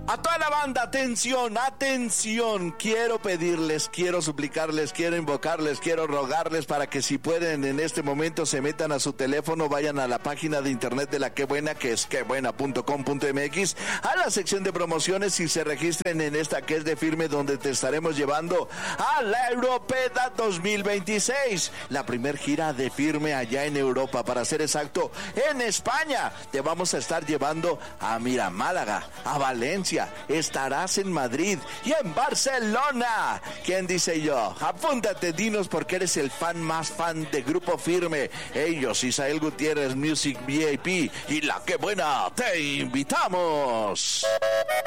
A toda la banda, atención, atención. Quiero pedirles, quiero suplicarles, quiero invocarles, quiero rogarles para que si pueden en este momento se metan a su teléfono, vayan a la página de internet de la Qué Buena, que es quebuena.com.mx, a la sección de promociones y se registren en esta que es de firme, donde te estaremos llevando a la Europeda 2026, la primer gira de firme allá en Europa, para ser exacto, en España. Te vamos a estar llevando a Málaga, a Valencia, estarás en Madrid y en Barcelona. ¿Quién dice yo? Apúntate, dinos porque eres el fan más fan de Grupo Firme. Ellos, Isael Gutiérrez, Music VIP y la Qué Buena, te invitamos.